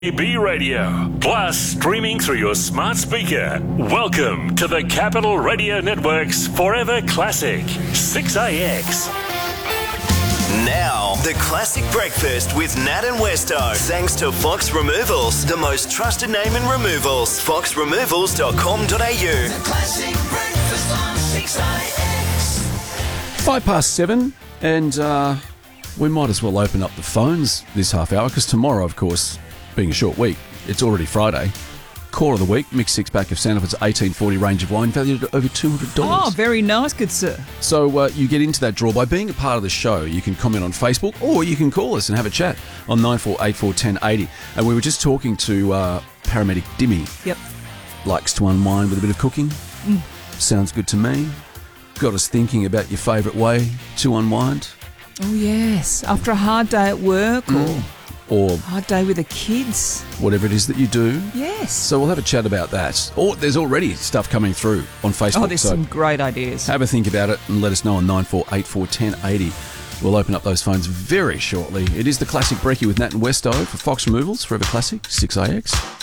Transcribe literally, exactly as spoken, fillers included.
B Radio, plus streaming through your smart speaker. Welcome to the Capital Radio Network's Forever Classic, six A X. Now, the Classic Breakfast with Nat and Westo. Thanks to Fox Removals, the most trusted name in removals. fox removals dot com dot a u. The Classic Breakfast on six A X. Five past seven, and uh, we might as well open up the phones this half hour, because tomorrow, of course, being a short week, it's already Friday. Core of the week, mixed six-pack of Sandifer's eighteen forty range of wine, valued at over two hundred dollars. Oh, very nice, good sir. So uh, you get into that draw by being a part of the show. You can comment on Facebook, or you can call us and have a chat on nine four eight four, one zero eight zero. And we were just talking to uh, paramedic Dimmy. Yep. Likes to unwind with a bit of cooking. Mm. Sounds good to me. Got us thinking about your favourite way to unwind. Oh, yes. After a hard day at work Mm. or Or hard day with the kids. whatever it is that you do. Yes. So we'll have a chat about that. Or there's already stuff coming through on Facebook. Oh, there's so some great ideas. have a think about it and let us know on nine four eight four, one zero eight zero. We'll open up those phones very shortly. It is the Classic Brekkie with Nat and Westo for Fox Removals, Forever Classic, six A X.